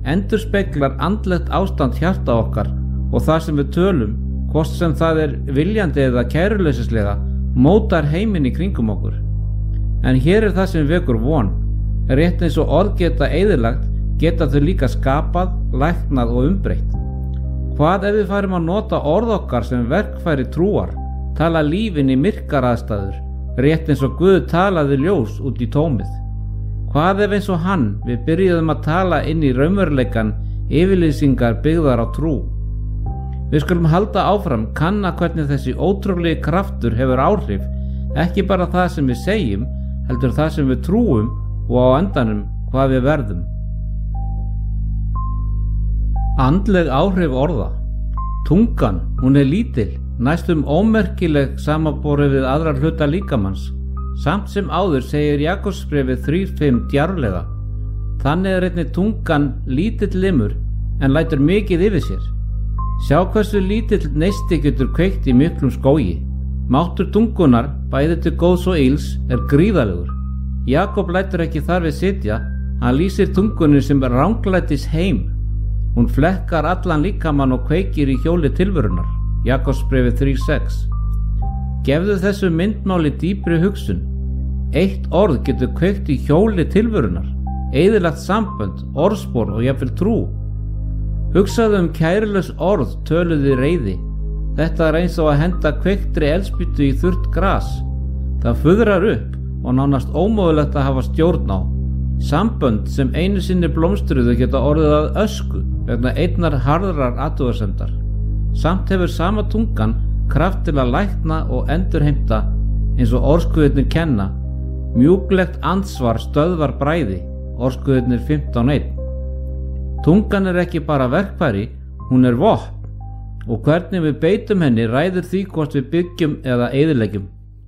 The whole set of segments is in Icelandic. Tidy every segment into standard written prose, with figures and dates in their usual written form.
endurspeglar andlegt ástand hjarta okkar og það sem við tölum, hvort sem það viljandi eða kæruleysislega, mótar heiminn í kringum okkur. En hér það sem vekur von. Rétt eins og orð geta eyðilagt, geta þau líka skapað, læknað og umbreytt. Hvað ef við færum að nota orð okkar sem verkfæri trúar, tala lífin í myrkar aðstæður, rétt eins og Guð talaði ljós út í tómið? Hvað ef eins og hann við byrjuðum að tala inn í raunveruleikann, yfirlýsingar byggðar á trú? Við skulum halda áfram, kanna hvernig þessi ótrúlegi kraftur hefur áhrif, ekki bara það sem við segjum, heldur það sem við trúum og á endanum hvað við verðum. Andleg áhrif orða. Tungan, hún lítil, næstum ómerkileg samanborið við aðrar hluta líkamanns. Samt sem áður segir Jakobsbréfið 3:5 djarflega. Þannig einnig tungan lítill limur en lætur mikið yfir sér. Sjá hversu lítill neisti getur kveikt í miklum skógi. Máttur tungunar, bæði til góðs og ills, gríðarlegur. Jakob lætur ekki þar við sitja, hann lýsir tungunni sem ranglætis heim. Hún flekkar allan líkamann og kveikir í hjóli tilverunar. Jakobsbréfið 3:6. Gefðu þessu myndmáli dýpri hugsun. Eitt orð getur kveikt í hjóli tilverunar, eyðilagt sambönd, orðspor og jafnvel trú. Hugsaðu kærulaus orð töluði reiði. Þetta eins og að henda kveiktri eldspýtu í þurrt gras. Það fuðrar upp og nánast ómögulegt að hafa stjórn á. Sambönd sem einu sinni blómstruðu geta orðið að ösku vegna einnar harðrar athugasemdar. Samt hefur sama tungan kraft til að lækna og endurheimta eins og orðskuðirnir kenna. Mjúklegt ansvar stöðvar bræði. Orðskuðirnir 15:1. Tungan ekki bara verkfæri, hún vopn. Og hvernig við beitum henni ræður því hvort við byggjum eða eyðileggjum.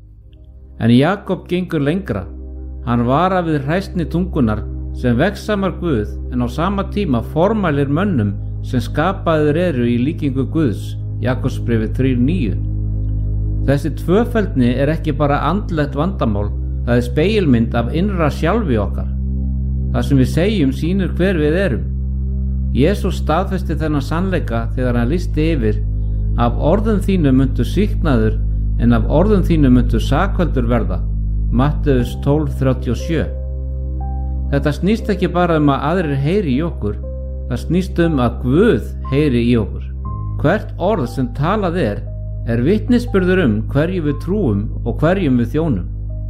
En Jakob gengur lengra. Hann varar við hræsni tungunar sem veggsamar Guð en á sama tíma formælir mönnum sem skapaðir eru í líkingu Guðs. Jakobsbréfið 3:9. Þessi tvöfeldni ekki bara andlegt vandamál, það spegilmynd af innra sjálfi okkar. Það sem við segjum sýnir hver við erum. Jesús staðfesti þennan sannleika þegar hann lýsti yfir: af orðum þínum muntu sýknaður en af orðum þínum muntu sakfelldur verða. Matteus 12:37. Þetta snýst ekki bara að aðrir heyri í okkur, það snýst að Guð heyri í okkur. Hvert orð sem talað vitnisburður hverju við trúum og hverjum við þjónum.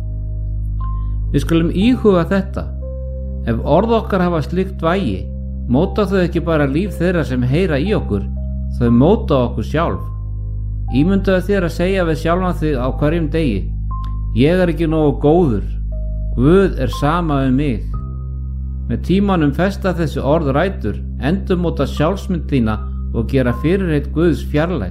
Við skulum íhuga þetta. Ef orð okkar hafa slíkt vægi, móta þau ekki bara líf þeirra sem heyra í okkur, þau móta okkur sjálf. Ímyndaðu þér að segja við sjálfan þig á hverjum degi: ég ekki nógu góður, Guð sama mig. Með tímanum festa þessi orð rætur, endurmóta sjálfsmynd þína og gera fyrirheit Guðs fjarlæg.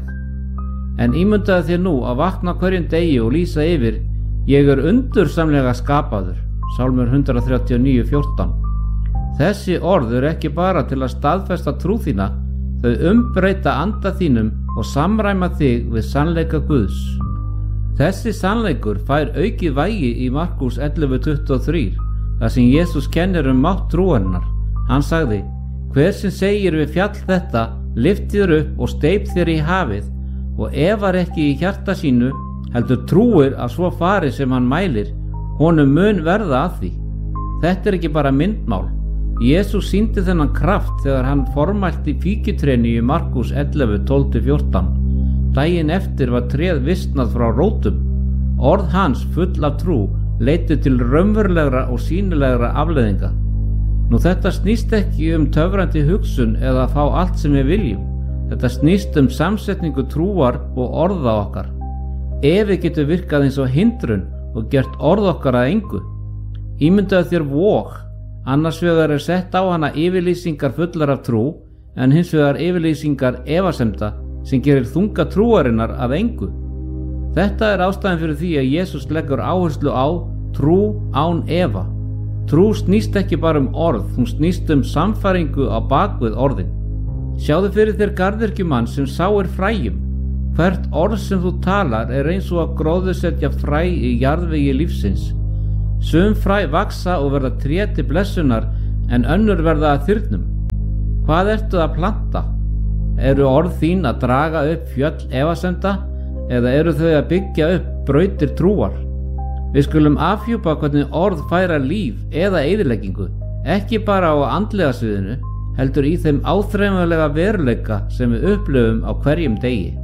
En ímyndaðu þér nú að vakna hverjum degi og lýsa yfir: ég undursamlega skapaður. Sálmur 139:14. Þessi orð ekki bara til að staðfesta trú þína, þau umbreyta anda þínum og samræma þig við sannleika Guðs. Þessi sannleikur fær aukið vægi í Markús 11:23, þar sem Jesús kennir mátt trúarinnar. Hann sagði: hver sem segir við fjall þetta, lyft þér upp og steyp þér í hafið, og efar ekki í hjarta sínu, heldur trúir að svo fari sem hann mælir, honum mun verða að því. Þetta ekki bara myndmál. Jesús sýndi þennan kraft þegar hann formælti fíkjutrénu í Markús 11:12-14. Daginn eftir var tréð visnað frá rótum. Orð hans full af trú leiddu til raunverulegra og sýnilegra afleiðinga. Nú þetta snýst ekki töfrandi hugsun eða að fá allt sem við viljum. Þetta snýst samsetningu trúar og orða okkar. Efi getur virkað eins og hindrun og gert orð okkar að engu. Ímyndaðu þér vog. Annars vegar sett á hana yfirlýsingar fullar af trú, en hins vegar yfirlýsingar efasemda sem gerir þunga trúarinnar að engu. Þetta ástæðan fyrir því að Jesús leggur áherslu á trú án efa. Trú snýst ekki bara orð, hún snýst samfæringu á bakvið orðin. Sjáðu fyrir þér garðyrkjumann sem sáir fræjum. Hvert orð sem þú talar eins og að gróðursetja fræ í jarðvegi lífsins. Sum fræ vaksa og verða tré til blessunar, en önnur verða að þyrnum. Hvað ertu að planta? Eru orð þín að draga upp fjöll efasemda eða eru þau að byggja upp brautir trúar? Við skulum afhjúpa hvernig orð færa líf eða eyðileggingu, ekki bara á andlega sviðinu, heldur í þeim áþreifanlega veruleika sem við upplifum á hverjum degi.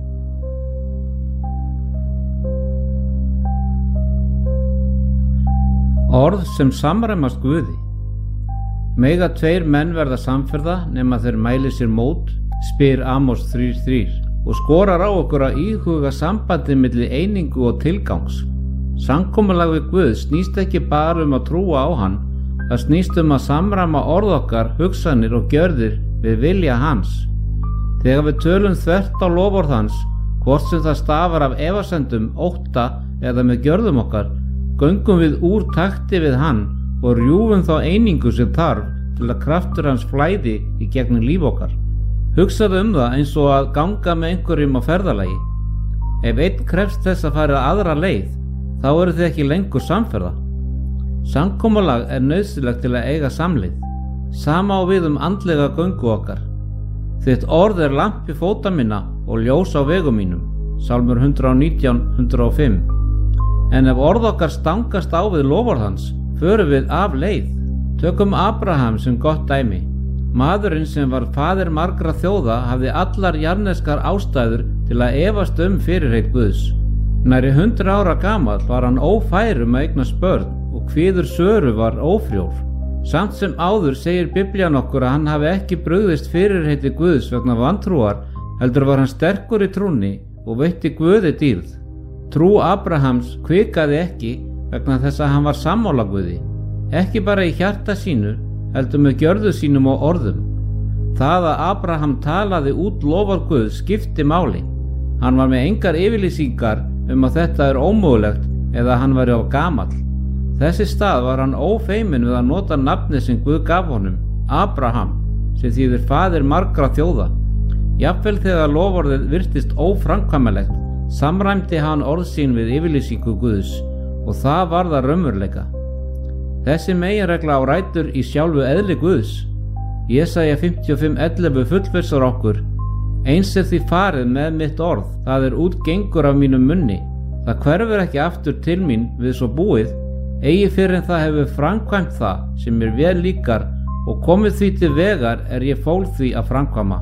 Orð sem samræmast Guði. Mega tveir menn verða samferða nema þeir mæli sér mót, spyr Amos 3:3 og skorar á okkur að íhuga sambandið milli einingu og tilgangs. Samkomulag við Guð snýst ekki bara að trúa á hann, það snýst að samræma orð okkar, hugsanir og gjörðir við vilja hans. Þegar við tölum þvert á loforð hans, hvort sem það stafar af efasemdum, ótta eða með gjörðum okkar, göngum við úr takti við hann og rjúfum þá einingu sem þarf til að kraftur hans flæði í gegnum líf okkar. Hugsaðu það eins og að ganga með einhverjum á ferðalagi. Ef einn krefst þess að fara aðra leið, þá eru þið ekki lengur samferða. Samkomulag er nauðsynlegt til að eiga samleið. Sama á við andlega göngu okkar. Þitt orð er lampi fóta minna og ljós á vegum mínum. Salmur 119:105. En ef orð okkar stangast á við loforð hans, förum við af leið. Tökum Abraham sem gott dæmi. Maðurinn sem var faðir margra þjóða hafði allar jarðneskar ástæður til að efast fyrirheit Guðs. Nærri 100 ára gamall var hann ófær að eignast börn og kviður Söru var ófrjór. Samt sem áður segir Biblían okkur að hann hafi ekki brugðist fyrirheiti Guðs vegna vantrúar, heldur var hann sterkur í trúnni og veitti Guði dýrð. Trú Abrahams hvikaði ekki vegna þess að hann var sammála Guði, ekki bara í hjarta sínu, heldur með gjörðu sínum og orðum. Það að Abraham talaði út lofað Guð skipti máli. Hann var með engar yfirlýsingar að þetta er ómögulegt eða hann væri of gamall. Þessi stað var hann ófeiminn við að nota nafnið sem Guð gaf honum, Abraham, sem þýðir faðir margra þjóða. Jafnvel þegar loforðið virtist óframkvæmanlegt, samræmdi hann orð sín við yfirlýsingu Guðs og það var það raunveruleika. Þessi meginregla á rætur í sjálfu eðli Guðs. Jesaja 55:11 fullvissar okkur: Eins er því farið með mitt orð, það er útgengur af mínum munni. Það hverfur ekki aftur til mín við svo búið, eigi fyrr en það hefur framkvæmt það sem mér vel líkar og komið því til vegar er ég fól því að framkvæma.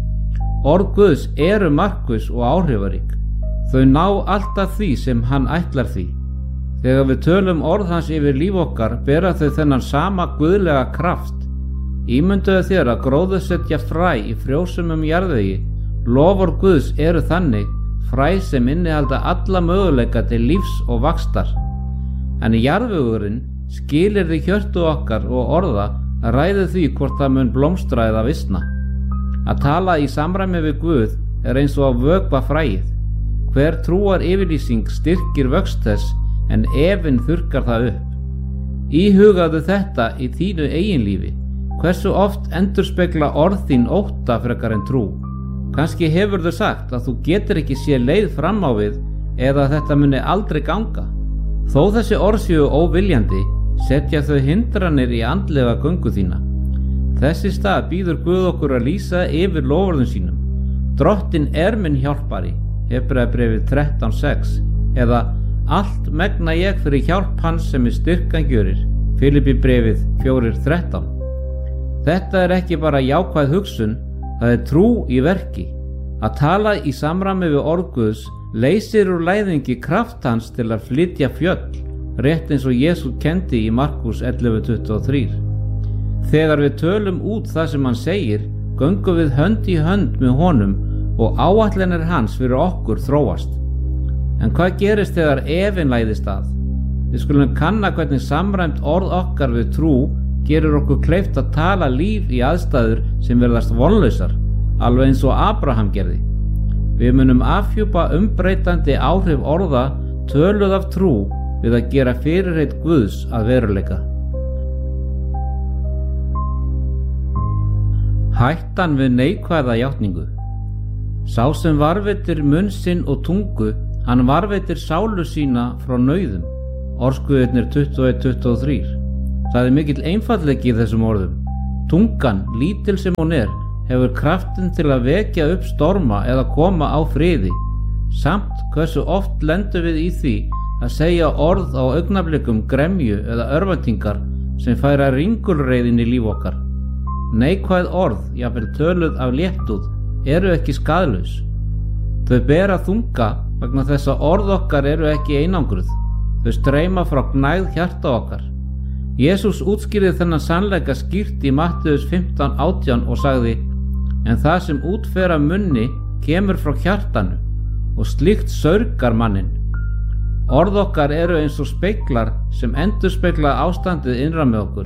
Orð Guðs eru markviss og áhrifarík. Þau ná alltaf því sem hann ætlar því. Þegar við tölum orð hans yfir líf okkar bera þau þennan sama guðlega kraft. Ímynduðu þér að gróðursetja fræ í frjósumum jarðvegi. Loforð Guðs eru þannig fræ sem innihalda alla möguleika til lífs og vaxtar. En jarðvegurinn skilyrði hjörtu okkar og orða að ræði því hvort það mun blómstra eða visna. Að tala í samræmi við Guð er eins og að vökva fræið. Hver trúar yfirlýsing styrkir vöxt þess en efinn þurrkar það upp. Íhugaðu þetta í þínu eigin lífi. Hversu oft endurspegla orð þín ótta frekar en trú? Kannski hefurðu sagt að þú getur ekki séð leið fram á við eða að þetta muni aldrei ganga. Þó þessi orð séu óviljandi, setja þau hindranir í andlega göngu þína. Þessi stað býður Guð okkur að lýsa yfir loforðum sínum. Drottinn er minn hjálpari, Hebreabréfið 13:6, eða allt megna ég fyrir hjálp hans sem styrkan gjörir, Filippibréfið 4:13. Þetta er ekki bara jákvæð hugsun, það er trú í verki. Að tala í samræmi við orð Guðs leysir úr læðingi kraft hans til að flytja fjöll, rétt eins og Jesús kendi í Markús 11:23. Þegar við tölum út það sem hann segir, göngum við hönd í hönd með honum og áætlanir hans fyrir okkur þróast. En hvað gerist þegar efinn læðist að? Við skulum kanna hvernig samræmt orð okkar við trú gerir okkur kleift að tala líf í aðstæður sem verðast vonlausar, alveg eins og Abraham gerði. Við munum afhjúpa umbreytandi áhrif orða töluð af trú við að gera fyrirheit Guðs að veruleika. Hættan við neikvæða játningu. Sá sem varveitir munn sinn og tungu, hann varveitir sálu sína frá nauðum. Orðskuðirnir 21:23. Það er mikill einfallleiki í þessum orðum. Tungan, lítil sem hún hefur kraftin til að vekja upp storma eða koma á friði. Samt hversu oft lendum við í því að segja orð á augnablikum gremju eða örvæntingar sem færa ringulreiðin í líf okkar. Neikvæð orð, jafnvel töluð af léttúð, eru ekki skaðlaus. Þau bera þunga vegna þess að orð okkar eru ekki einangruð. Þau streyma frá gnægð hjarta okkar. Jesús útskýrði þennan sannleika skýrt í Mattheus 15:18 og sagði: En það sem út fer af munni kemur frá hjartanu og slíkt saurgar manninn. Orð okkar eru eins og speglar sem endurspegla ástandið innra með okkur.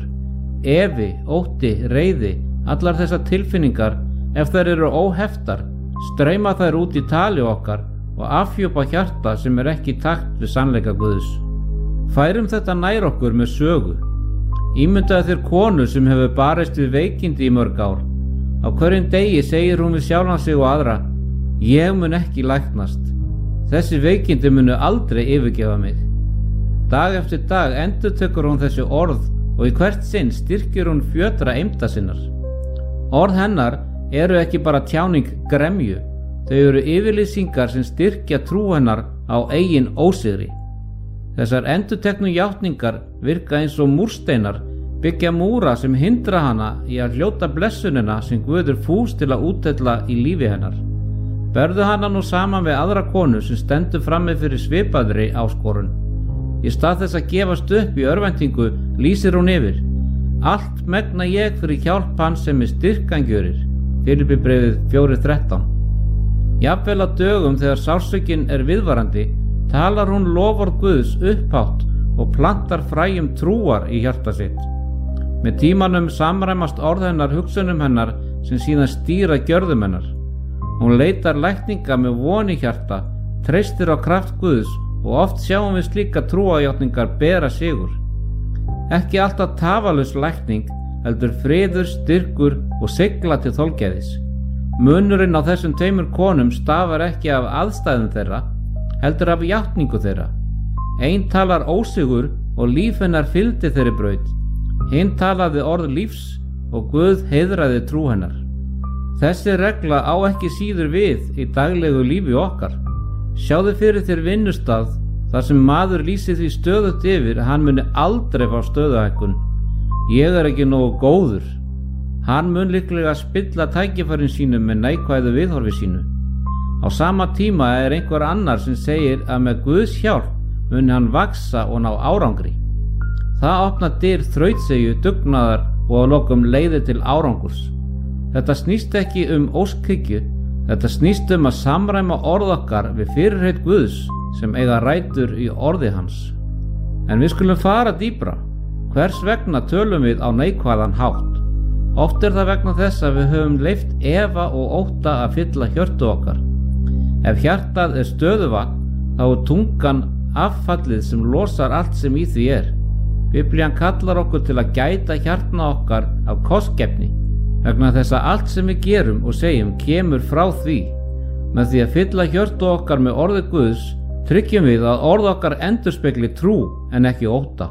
Efi, ótti, reiði, allar þessar tilfinningar, ef þær eru óheftar, streyma þær út í tali okkar og afhjúpa hjarta sem ekki í takt við sannleika Guðs. Færum þetta nær okkur með sögu. Ímyndaðu þér konu sem hefur barist við veikindi í mörg ár. Á hverjum degi segir hún við sjálfan sig og aðra: Ég mun ekki læknast. Þessi veikindi munu aldrei yfirgefa mig. Dag eftir dag endurtekur hún þessi orð og í hvert sinn styrkir hún fjötra eymda sinnar. Orð hennar eru ekki bara tjáning gremju, þau eru yfirlýsingar sem styrkja trú hennar á eigin ósigri. Þessar endurteknu játningar virka eins og múrsteinar, byggja múra sem hindra hana í að hljóta blessunina sem Guð fús til að útdella í lífi hennar. Berðu hana nú saman við aðra konu sem stendur frammi fyrir svipaðri áskorun. Í stað þess að gefast upp í örvæntingu lýsir hún yfir: Allt megna ég fyrir hjálp hans sem styrkan gjörir. Filippibréfið 4:13. Jafnvel á dögum þegar sársaukinn viðvarandi, talar hún loforð Guðs upphátt og plantar fræjum trúar í hjarta sitt. Með tímanum samræmast orð hennar hugsunum hennar sem síðan stýra gjörðum hennar. Hún leitar lækninga með von í hjarta, treystir á kraft Guðs og oft sjáum við slíka trúajátningar bera sigur. Ekki alltaf tafarlaus lækning, heldur friður, styrkur og sigla til þolgæðis. Munurinn á þessum tveimur konum stafar ekki af aðstæðum þeirra, heldur af játningu þeirra. Ein talar ósigur og líf hennar fylgdi þeirri braut. Hinn talaði orð lífs og Guð heiðraði trú hennar. Þessi regla á ekki síður við í daglegu lífi okkar. Sjáðu fyrir þér vinnustað þar sem maður lýsir því stöðugt yfir að hann muni aldrei fá stöðuhækkun. Ég ekki nógu góður. Hann mun líklega spilla tækifærin sínum með neikvæðu viðhorfi sínu. Á sama tíma einhver annar sem segir að með Guðs hjálp muni hann vaksa og ná árangri. Það opnar dyr þrautseigju, dugnaðar og að lokum leiðir til árangurs. Þetta snýst ekki óskhyggju, þetta snýst að samræma orð okkar við fyrirheit Guðs sem eiga rætur í orði hans. En við skulum fara dýpra. Hvers vegna tölum við á neikvæðan hátt? Oft það vegna þess að við höfum leyft efa og ótta að fylla hjörtu okkar. Ef hjartað stöðuvatn, þá tungan affallið sem losar allt sem í því Biblían kallar okkur til að gæta hjartna okkar af kostgæfni, vegna þess að allt sem við gerum og segjum kemur frá því. Með því að fylla hjörtu okkar með orði Guðs, tryggjum við að orð okkar endurspegli trú en ekki ótta.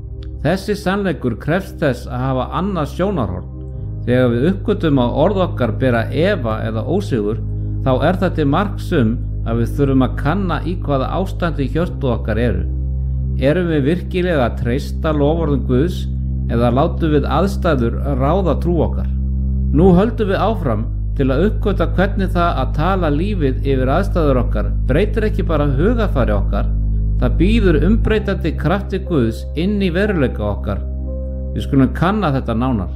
Þessi sannleikur krefst þess að hafa annað sjónarhorn. Þegar við uppgötum að orð okkar bera efa eða ósigur, þá það til marks að við þurfum að kanna í hvaða ástandi hjörtu okkar eru. Erum við virkilega að treysta loforðum Guðs eða látum við aðstæður ráða trú okkar? Nú höldum við áfram til að uppgöta hvernig það að tala lífið yfir aðstæður okkar breytir ekki bara hugafari okkar, það býður umbreytandi krafti Guðs inn í veruleika okkar. Við skulum kanna þetta nánar.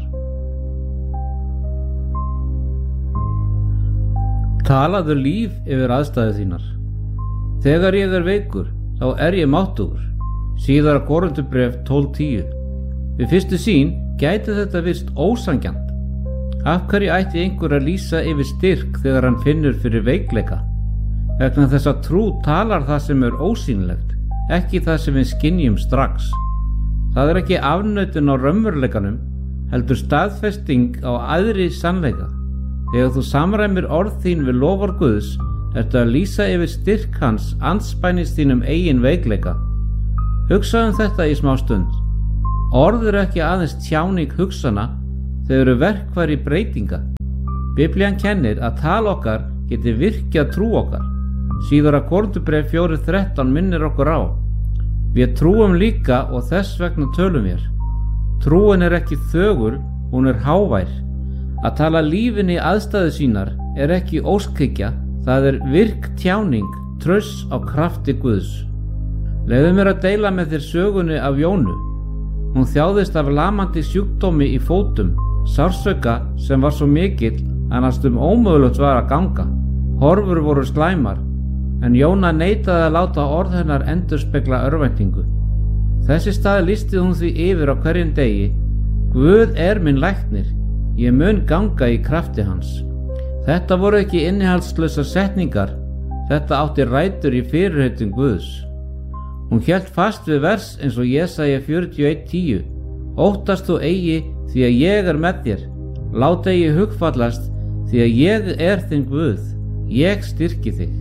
Talaðu líf yfir aðstæður þínar. Þegar ég veikur, þá ég máttugur. Síðara Korinthubréf 12:10. Við fyrstu sýn gæti þetta virst ósanngjarnt. Af hverju ætti einhver að lýsa yfir styrk þegar hann finnur fyrir veikleika? Vegna þess að trú talar það sem ósýnilegt, ekki það sem við skynjum strax. Það ekki afnautun á raunveruleikanum, heldur staðfesting á æðri sannleika. Þegar þú samræmir orð þín við lofar Guðs, ertu að lýsa yfir styrk hans andspænis þínum eigin veikleika. Hugsaðu þetta í smá stund. Orð ekki aðeins tjáning hugsana, þau eru verkfæri breytinga. Biblían kennir að tal okkar geti virkjað trú okkar. Síðara Korinthubréf 4:13 minnir okkur á: við trúum líka og þess vegna tölum vér. Trúin er ekki þögul, hún er hávær. Að tala lífinu í aðstæðu sínar er ekki óskhyggja, það er virk tjáning, trausts á krafti Guðs. Leyfðu mér að deila með þér sögunni af Jónu. Hún þjáðist af lamandi sjúkdómi í fótum, sársauka sem var svo mikill að næstum ómögulegt var að ganga. Horfur voru slæmar, en Jóna neitaði að láta orð hennar endurspegla örvæntingu. Þess í stað lýsti hún því yfir á hverjum degi: Guð er minn læknir, ég mun ganga í krafti hans. Þetta voru ekki innihaldslausar setningar, þetta átti rætur í fyrirheitum Guðs. Hún hélt fast við vers eins og Jesaja 41:10: óttast þú eigi, því að ég er með þér. Lát eigi hugfallast, því að ég er þinn Guð, ég styrki þig.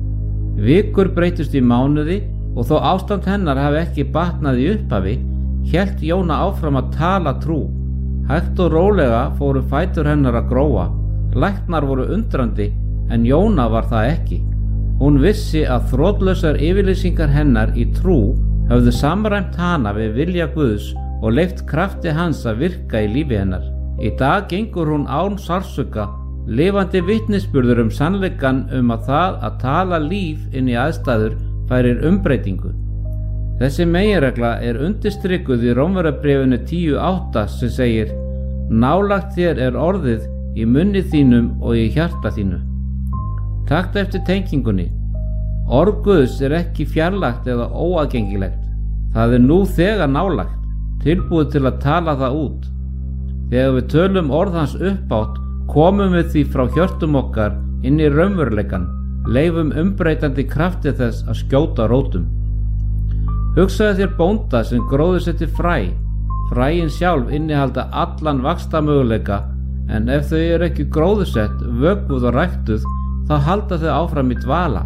Vikur breytust í mánuði og þó ástand hennar hafi ekki batnað í upphafi, hélt Jóna áfram að tala trú. Hægt og rólega fóru fætur hennar að gróa. Læknar voru undrandi, en Jóna var það ekki. Hún vissi að þrotlausar yfirlýsingar hennar í trú höfðu samræmt hana við vilja Guðs og leyft krafti hans að virka í lífi hennar. Í dag gengur hún án sársauka, lifandi vitnisburður sannleikann að það að tala líf inn í aðstæður færir umbreytingu. Þessi meginregla er undirstrikuð í Rómverjabréfinu 10:8 sem segir: nálægt þér er orðið í munni þínum og í hjarta þínu. Taktu eftir tengingunni. Orð Guðs er ekki fjarlægt eða óaðgengilegt. Það er nú þegar nálægt, tilbúið til að tala það út. Þegar við tölum orð hans uppátt, komum við því frá hjörtum okkar inn í raunveruleikann, leifum umbreytandi krafti þess að skjóta rótum. Hugsaðu þér bónda sem gróðursetti fræ. Fræin sjálf innihalda allan vaxtarmöguleika, en ef þau eru ekki gróðursett, vökvuð og ræktuð, þá halda þau áfram í dvala.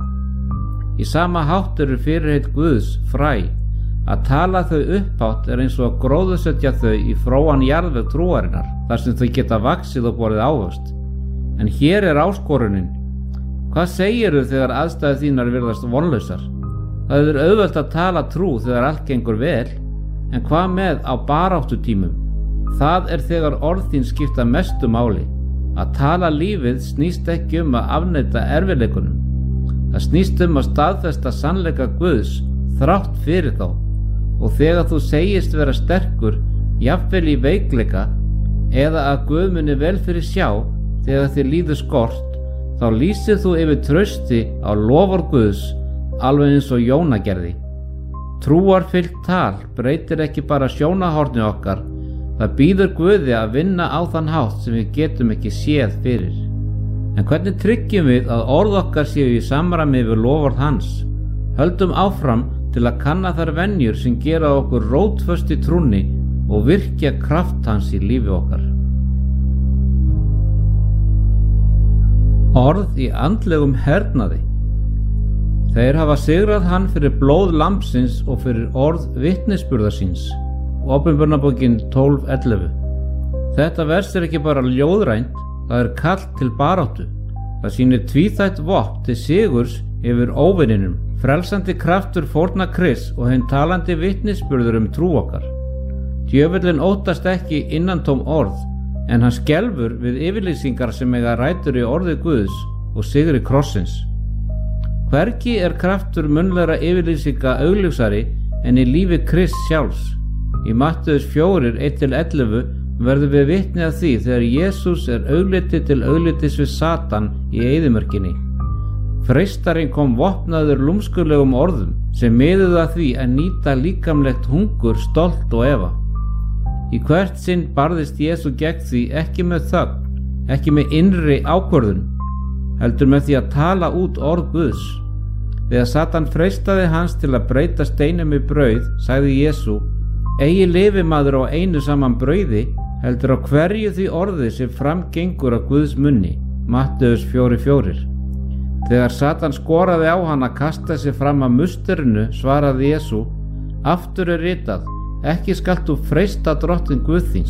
Í sama hátt eru fyrirheit Guðs fræ. Að tala þau upphátt er eins og að gróðursetja þau í fróan jarðveg trúarinnar, þar sem þau geta vaxið og borið ávöxt. En hér er áskorunin: hvað segirðu þegar aðstæður þínar virðast vonlausar? Það er auðvelt að tala trú þegar allt gengur vel, en hvað með á baráttutímum? Það er þegar orð þín skipta mestu máli. Að tala lífið snýst ekki að afneita erfiðleikunum. Það snýst að staðfesta sannleika Guðs þrátt fyrir þá. Og þegar þú segist vera sterkur, jafnvel í veikleika, eða að Guð muni vel fyrir sjá þegar þér líður skort, þá lýsir þú yfir trausti á loforð Guðs, alveg eins og Jóna gerði. Trúarfyllt tal breytir ekki bara sjónarhorni okkar, það býður Guði að vinna á þann hátt sem við getum ekki séð fyrir. En hvernig tryggjum við að orð okkar séu í samræmi við loforð hans? Höldum áfram til að kanna þær venjur sem gera okkur rótföst í trúnni og virkja kraft hans í lífi okkar. Orð í andlegum hernaði. Þeir hafa sigrað hann fyrir blóð lambsins og fyrir orð vitnisburðar síns. Opinberunarbókin 12:11. Þetta vers er ekki bara ljóðrænt, það er kall til baráttu. Það sýnir tvíþætt vopn til sigurs yfir óvininum, frelsandi kraftur fórna Krists og hinn talandi vitnisburður trú okkar. Djöfullinn óttast ekki innantóm orð, en hann skelfur við yfirlýsingar sem eiga rætur í orði Guðs og sigri krossins. Hvergi er kraftur munnlegra yfirlýsinga augljósari en í lífi Krists sjálfs. Í Mattheus 4:1-11 verðum við vitni að því þegar Jesús er augliti til auglitis við Satan í eyðimörkinni. Freistarinn kom vopnaður lúmskulegum orðum sem miðuðu að því að nýta líkamlegt hungur, stolt og efa. Í hvert sinn barðist Jesú gegn því ekki með þögn, ekki með innri ákvörðun, heldur með því að tala út orð Guðs. Þegar Satan freistaði hans til að breyta steinum í brauð, sagði Jesú: eigi lifi maður á einu saman brauði, heldur á hverju því orði sem framgengur á Guðs munni. Mattheus 4:4. Þegar Satan skoraði á hann að kasta sig fram að musterinu, svaraði Jesú: aftur er ritað, ekki skalt þú freista drottinn Guð þíns.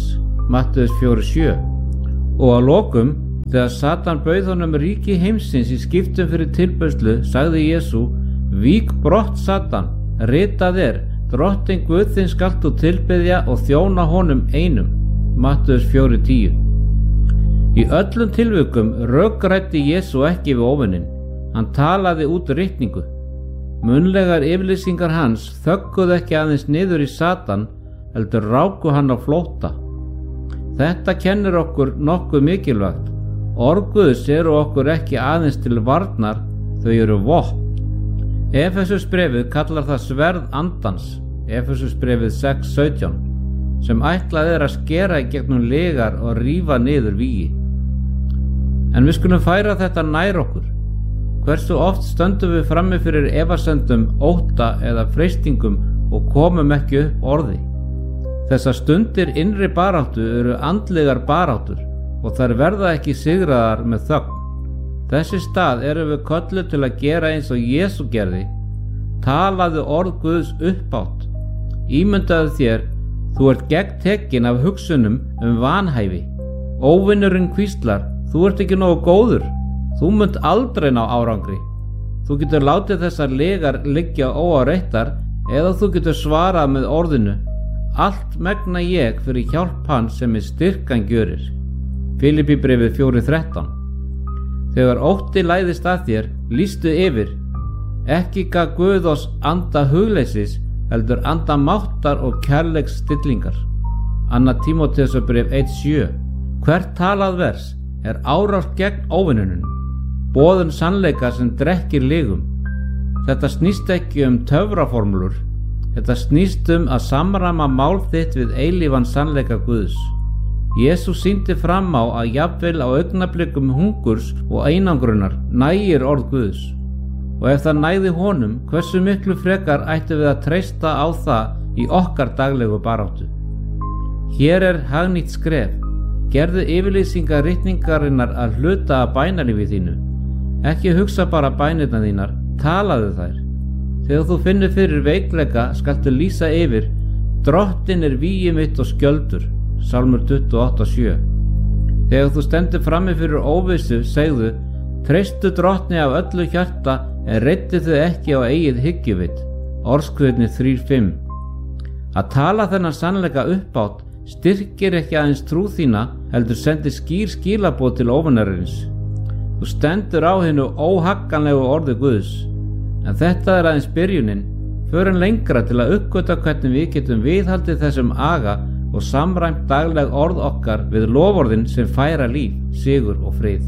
Matteus 4:7. Og að lokum, þegar Satan bauð honum ríki heimsins í skiptum fyrir tilbeiðslu, sagði Jesú: Vík brott Satan, ritað er, Drottinn Guð þinn skalt þú tilbiðja og þjóna honum einum. Matteus 4:10. Í öllum tilvikum rökræddi Jesú ekki við óvininn, hann talaði út ritningu. Munnlegar yfirlýsingar hans þögguðu ekki aðeins niður í Satan, heldur ráku hann á flótta. Þetta kennir okkur nokkuð mikilvægt. Orð Guðs eru okkur ekki aðeins til varnar, þau eru vopn. Efesusbréfið kallar það sverð andans, Efesusbréfið 6:17, sem ætlað er að skera í gegnum lygar og rífa niður vígi. En við skulum færa þetta nær okkur. Hversu oft stöndum við frammi fyrir efasemdum, ótta eða freistingum og komum ekki upp orði. Þessar stundir innri baráttu eru andlegar baráttur og þær verða ekki sigraðar með þögn. Þessi stað erum við kölluð til að gera eins og Jesú gerði. Talaðu orð Guðs uppátt. Ímyndaðu þér, þú ert gegntekinn af hugsunum vanhæfi. Óvinurinn hvíslar: þú ert ekki nógu góður. Þú munt aldrei ná árangri. Þú getur látið þessar lygar liggja óáreittar eða þú getur svarað með orðinu: allt megna ég fyrir hjálp hans sem styrkan gjörir. Filippíbréfið 4:13. Þegar ótti læðist að þér, lýstu yfir: ekki gaf Guð oss anda hugleysis, heldur anda máttar og kærleiks stillingar. 2. Tímóteusarbréf 1:7. Hvert talað vers er árás gegn óvinunum, boðun sannleika sem drekkir lygum. Þetta snýst ekki töfraformúlur, þetta snýst að samræma mál þitt við eilífan sannleika Guðs. Jesús sýndi fram á að jafnvel á augnablikum hungurs og einangrunar nægir orð Guðs. Og ef það nægði honum, hversu miklu frekar ættum við að treysta á það í okkar daglegu baráttu. Hér er hagnýtt skref. Gerðu yfirlýsingar ritningarinnar að hluta af bænalífi þínu. Ekki hugsa bara bænirnar þínar, talaðu þær. Þegar þú finnur fyrir veikleika skaltu lýsa yfir: Drottinn er vígi mitt og skjöldur. Sálmur 28:7. Þegar þú stendur frammi fyrir óvissu, segðu: treystu Drottni af öllu hjarta en reiddu þau ekki á eigið hyggjuvit. Orðskviðni 3:5. Að tala þennan sannleika uppátt styrkir ekki aðeins trú þína, heldur sendir skýr skilaboð til óvinarins. Þú stendur á hinu óhagganlegu orði Guðs. En þetta er aðeins byrjunin. Förum lengra til að uppgöta hvernig við getum viðhaldið þessum aga og samræmt dagleg orð okkar við loforðin sem færa líf, sigur og frið.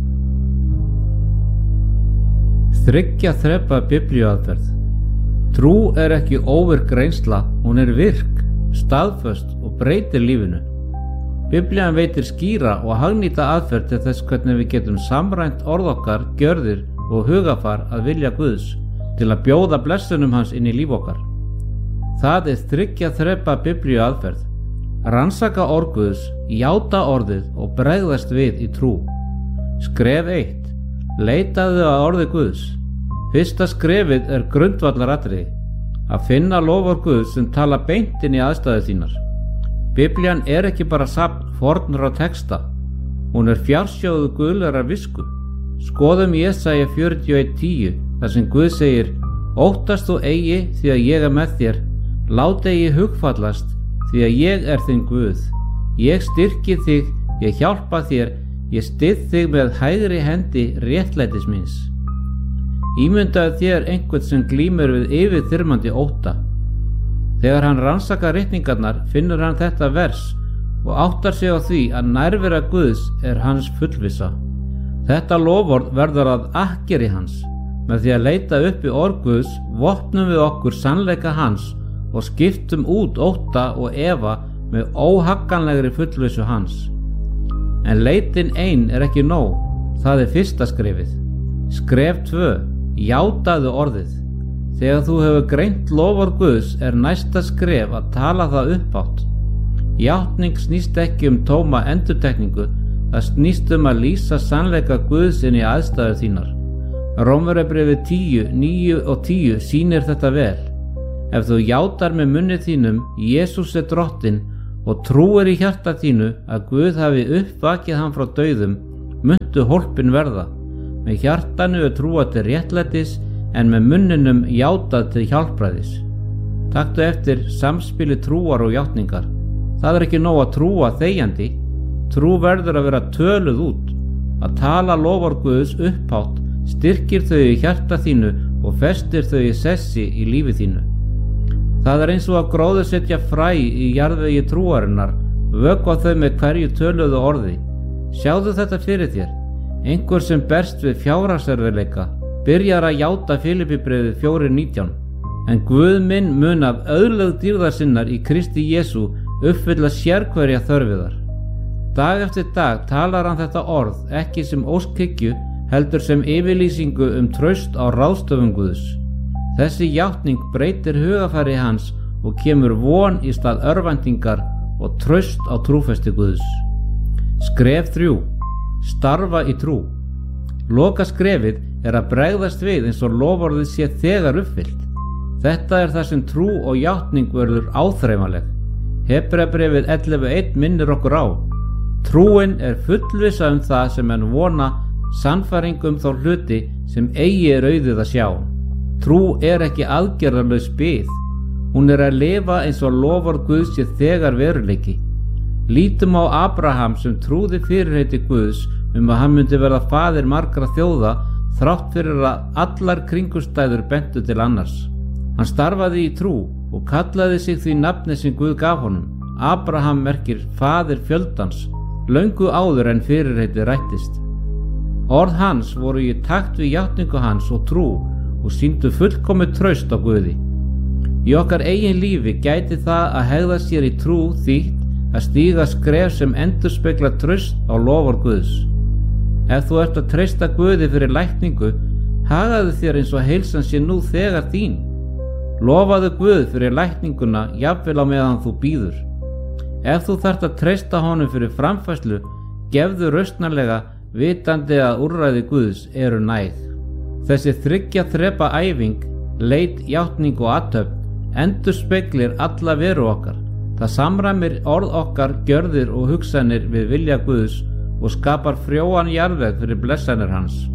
3 þrepa biblíuaðferð. Trú er ekki óvirk reynsla, hún er virk, staðföst og breytir lífinu. Biblían veitir skýra og hagnýta aðferð til þess hvernig við getum samræmt orð okkar, gjörðir og hugafar að vilja Guðs til að bjóða blessunum hans inn í líf okkar. Það er 3 þrepa biblíuaðferð. Rannsaka orð Guðs, játa orðið og bregðast við í trú. Skref 1. Leitaðu að orði Guðs. Fyrsta skrefið er grundvallaratriði. Að finna loforð Guðs sem tala beint inn í aðstæður þínar. Biblían er ekki bara safn fornra texta. Hún er fjársjóðu guðlegrar visku. Skoðum Jesaja 41:10 þar sem Guð segir: óttast þú eigi því að ég er með þér, lát eigi hugfallast því að ég er þinn Guð. Ég styrki þig, ég hjálpa þér, ég styð þig með hægri hendi réttlætis míns. Ímyndaðu þér einhvern sem glímur við yfirþyrmandi ótta. Þegar hann rannsakar ritningarnar finnur hann þetta vers og áttar sig á því að nærvera Guðs er hans fullvissa. Þetta loforð verður að akkeri hans. Með því að leita upp í orð Guðs vopnum við okkur sannleika hans og skiptum út ótta og efa með óhagganlegri fullvissu hans. En leitin ein er ekki nóg, það er fyrsta skrefið. Skref 2. Játaðu orðið. Þegar þú hefur greint loforð Guðs er næsta skref að tala það uppátt. Játning snýst ekki tóma endurtekningu, það snýst að lýsa sannleika Guðs inn í aðstæður þínar. Rómverjabréfið 10:9 og 10 sýnir þetta vel. Ef þú játar með munni þínum Jesús er Drottinn og trúir í hjarta þínu að Guð hafi uppvakið hann frá dauðum, muntu hólpin verða. Með hjartanu trúa til réttlætis, en með munninum játað til hjálpræðis. Taktu eftir samspili trúar og játningar. Það ekki nóg að trúa þegjandi. Trú verður að vera töluð út. Að tala loforð Guðs upphátt styrkir þau í hjarta þínu og festir þau í sessi í lífi þínu. Það eins og að gróðursetja fræ í jarðvegi trúarinnar, vökva þau með hverju töluðu orði. Sjáðu þetta fyrir þér. Einhver sem berst við fjárhagserfiðleika byrjar að játa Filippíbréfið 4:19. En Guð minn mun af auðlegð dýrðar sinnar í Kristi Jesú uppfylla sérhverja þörfiðar. Dag eftir dag talar hann þetta orð ekki sem óskhyggju, heldur sem yfirlýsingu traust á ráðstöfum Guðs. Þessi játning breytir hugafæri hans og kemur von í stað örvæntingar og traust á trúfesti Guðs. Skref 3. Starfa í trú. Loka skrefið að bregðast við eins og loforðið sé þegar uppfyllt. Þetta það sem trú og játning verður áþreifanleg. Hebreabréfið 11:1 minnir okkur á. Trúin fullvissa það sem menn vona, sannfæring þá hluti sem eigi auðið að sjá. Trú ekki aðgerðarlaus bið. Hún að lifa eins og loforð Guðs sé þegar veruleiki. Lítum á Abraham sem trúði fyrirheiti Guðs að hann myndi verða faðir margra þjóða, þrátt fyrir að allar kringumstæður bentu til annars. Hann starfaði í trú og kallaði sig því nafni sem Guð gaf honum. Abraham merkir faðir fjöldans, löngu áður en fyrirheiti rættist. Orð hans voru í takt við játningu hans og trú og sýndu fullkomið traust á Guði. Í okkar eigin lífi gæti það að hegða sér í trú þýtt að stíga skref sem endurspegla traust á loforð Guðs. Ef þú að treysta Guði fyrir lækningu, hagaðu þér eins og heilsan sé nú þegar þín. Lofaðu Guð fyrir lækninguna jafnvel á meðan þú bíður. Ef þú þarft að treysta honum fyrir framfærslu, gefðu rausnarlega vitandi að úrræði Guðs næg. Þessi 3 þrepa æfing, leit, játning og athöfn, endurspeglir alla veru okkar. Það samræmir orð okkar, gjörðir og hugsanir við vilja Guðs og skapar frjóan jarðveg fyrir blessanir hans.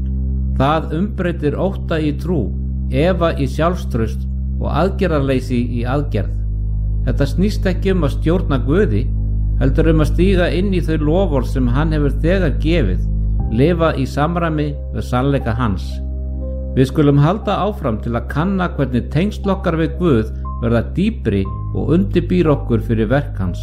Það umbreytir ótta í trú, efa í sjálfstraust og aðgerðarleysi í aðgerð. Þetta snýst ekki að stjórna Guði, heldur að stíga inn í þau loforð sem hann hefur þegar gefið, lifa í samræmi við sannleika hans. Við skulum halda áfram til að kanna hvernig tengsl okkar við Guð verða dýpri og undirbýr okkur fyrir verk hans.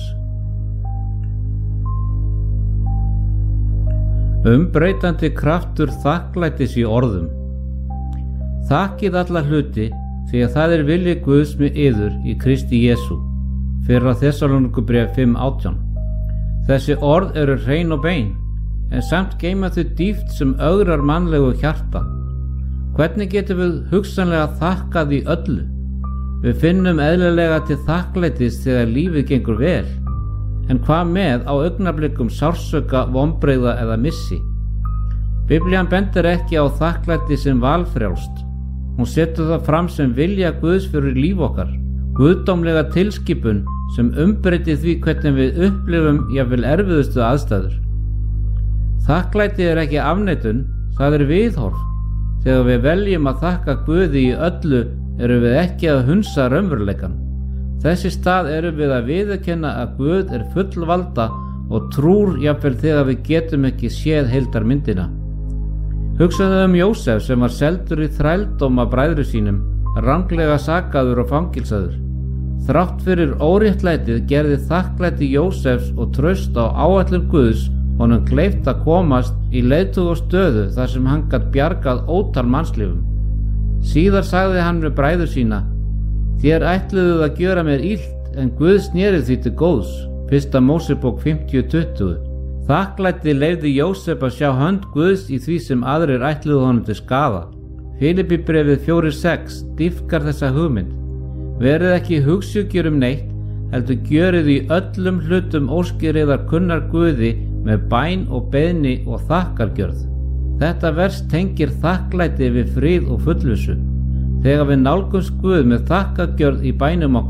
Umbreytandi kraftur þakklætis í orðum. Þakkið alla hluti, því að það vilji Guðs með yður í Kristi Jesú. Fyrra Þessalónikubréf 5:18. Þessi orð hrein og bein, en samt geyma þau dýpt sem ögrar mannlegu hjarta. Hvernig getum við hugsanlega þakkað í öllu? Við finnum eðlilega til þakklætis þegar lífið gengur vel, en hvað með á augnablikum sársauka, vonbrigða eða missi? Biblían bendir ekki á þakklæti sem valfrjálst. Hún setur það fram sem vilja Guðs fyrir líf okkar, guðdómlega tilskipun sem umbreytir því hvernig við upplifum jafnvel erfiðustu aðstæður. Þakklæti ekki afneitun, það viðhorf. Þegar við veljum að þakka Guði í öllu erum við ekki að hunsa raunveruleikann. Þess í stað erum við að viðurkenna að Guð fullvalda og trúr jafnvel þegar við getum ekki séð heildarmyndina. Hugsaðu Jósef sem var seldur í þrældóm af bræðrum sínum, ranglega sakaður og fangilsaður. Þrátt fyrir óréttlætið gerði þakklæti Jósefs og traust á áætlun Guðs honum kleift að komast í leiðtoga stöðu þar sem hann gat bjargað ótal mannslífum. Síðar sagði hann við bræður sína: Þér ætluðuð að gjöra mér illt, en Guð sneri því til góðs. 1. Mósebók 50:20. Þakklæti leyfði Jósef að sjá hönd Guðs í því sem aðrir ætluðu honum til skaða. Filippíbréfið 4:6 dýpkar þessa hugmynd. Verið ekki hugsjúkir neitt, heldur gjörið í öllum hlutum óskýriðar kunnar Guði með bæn og beiðni og þakkargjörð. Þetta vers tengir þakklæti við frið og fullvissu. Þegar við nálgumst Guð með þakkargjörð í bænum okkar,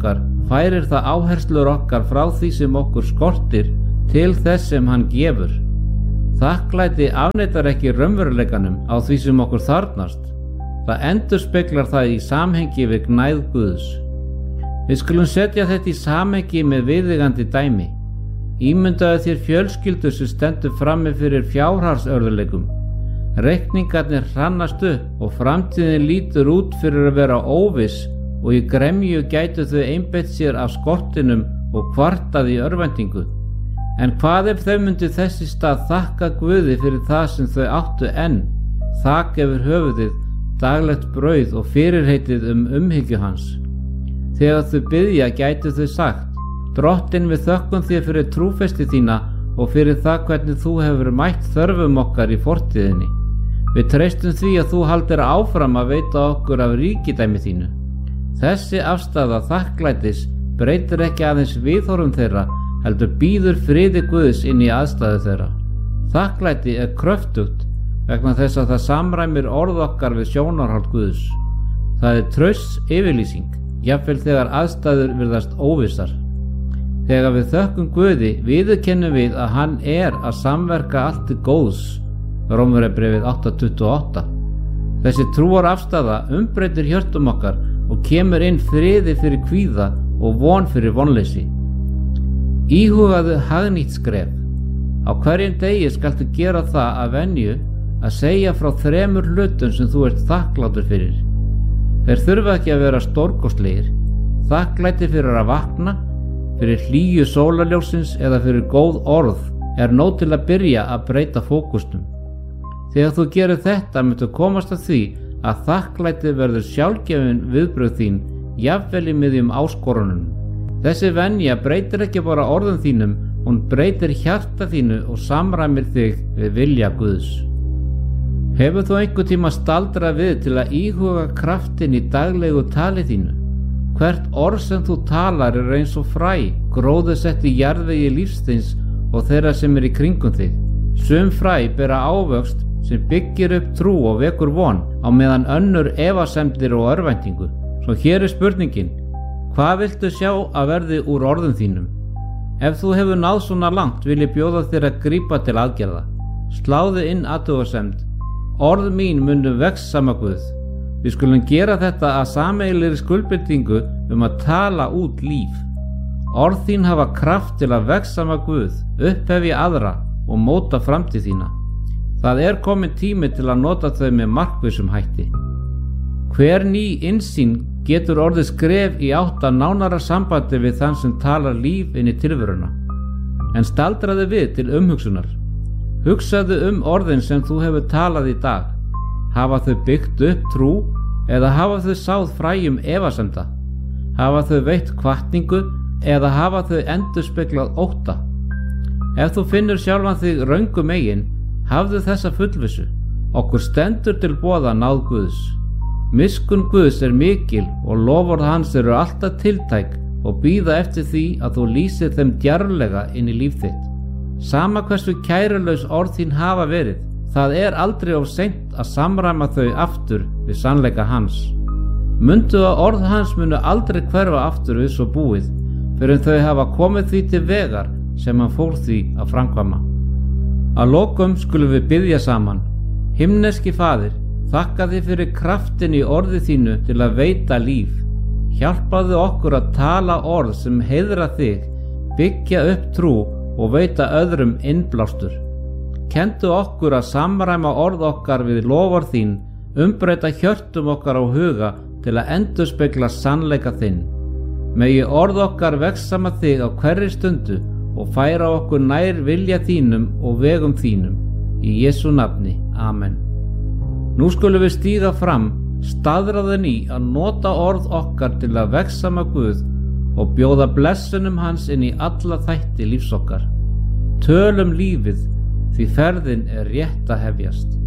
færir það áherslur okkar frá því sem okkur skortir til þess sem hann gefur. Þakklæti afneitar ekki raunveruleikanum á því sem okkur þarfnast. Það endurspeglar það í samhengi við gnægð Guðs. Við skulum setja þetta í samhengi með viðeigandi dæmi. Ímyndaðu þér fjölskyldu sem stendur frammi fyrir fjárhagsörðugleikum. Reikningarnir hrannast upp og framtíðin lítur út fyrir að vera óviss og í gremju gætu þau einbeitt sér af skortinum og kvartað í örvæntingu. En hvað ef þau myndu þess í stað þakka Guði fyrir það sem þau áttu enn, þak yfir höfuðið, daglegt brauð og fyrirheitið umhyggju hans. Þegar þau biðja gætu þau sagt: Drottinn, við þökkum þér fyrir trúfesti þína og fyrir það hvernig þú hefur mætt þörfum okkar í fortíðinni. Við treystum því að þú haldir áfram að veita okkur af ríkidæmi þínu. Þessi afstaða þakklætis breytir ekki aðeins viðhorfum þeirra, heldur býður friði Guðs inn í aðstæðu þeirra. Þakklæti er kröftugt vegna þess að það samræmir orð okkar við sjónarhald Guðs. Það er trausts yfirlýsing, jafnvel þegar aðstæður virðast óvissar. Þegar við þökkum Guði viðurkennum við að hann er að samverka allt til góðs. Rómverjabréfið 8:28. Þessi trúarafstaða umbreytir hjörtum okkar og kemur inn friði fyrir kvíða og von fyrir vonleysi. Íhugaðu hagnýtt skref. Á hverjum degi skaltu gera það að venju að segja frá 3 hlutum sem þú ert þakklátur fyrir. Þeir þurfa ekki að vera stórkostlegir. Þakklæti fyrir að vakna, fyrir hlýju sólarljósins eða fyrir góð orð er nóg til að byrja að breyta fókusnum. Þegar þú gerir þetta myndu komast að því að þakklæti verður sjálfgefin viðbrögð þín, jafnvel í miðjum áskorunum. Þessi venja breytir ekki bara orðum þínum, hún breytir hjarta þínu og samræmir þig við vilja Guðs. Hefur þú einhvern tíma staldrað við til að íhuga kraftin í daglegu tali þínu? Hvert orð sem þú talar er eins og fræ, gróðursett í jarðvegi lífsþins og þeirra sem er í kringum þig. Sum fræ bera ávöxt sem byggir upp trú og vekur von, á meðan önnur efasemdir og örvæntingu. Svo hér er spurningin: hvað viltu sjá að verði úr orðum þínum? Ef þú hefur náð svona langt vil ég bjóða þér að grípa til aðgerða. Sláðu inn athugasemd: orð mín munu vex sama Guð. Við skulum gera þetta að sameiginlegri skuldbindingu að tala út líf. Orð þín hafa kraft til að vexa sama Guð, upphefja aðra og móta framtíð þína. Það er komin tími til að nota þau með markvissum hætti. Hver ný innsýn getur orðið skref í átt að nánara sambandi við þann sem talar líf inn í tilveruna. En staldraðu við til umhugsunar. Hugsaðu orðin sem þú hefur talað í dag. Hafa þau byggt upp trú eða hafa þau sáð fræjum efasemda? Hafa þau veitt hvatningu eða hafa þau endurspeglað ótta? Ef þú finnur sjálfan þig röngu megin, hafðu þessa fullvissu: okkur stendur til boða náð Guðs. Miskunn Guðs er mikil og loforð hans eru alltaf tiltæk og bíða eftir því að þú lýsir þeim djarflega inn í líf þitt. Sama hversu kærulaus orð þín hafa verið, það er aldrei of seint að samræma þau aftur við sannleika hans. Mundu að orð hans munu aldrei hverfa aftur við svo búið, fyrir en þau hafa komið því til vegar sem hann fór því að framkvæma. Að lokum skulum við biðja saman. Himneski Faðir, þakka þig fyrir kraftin í orði þínu til að veita líf. Hjálpaðu okkur að tala orð sem heiðra þig, byggja upp trú og veita öðrum innblástur. Kenndu okkur að samræma orð okkar við loforð þín, umbreyta hjörtum okkar á huga til að endurspegla sannleika þinn. Megi orð okkar vexa með þig á hverri stundu og færa okkur nær vilja þínum og vegum þínum. Í Jesú nafni, amen. Nú skulum við stíga fram, staðráðin í að nota orð okkar til að vexa með Guð og bjóða blessunum hans inn í alla þætti lífs okkar. Tölum lífið, því ferðin er rétt að hefjast.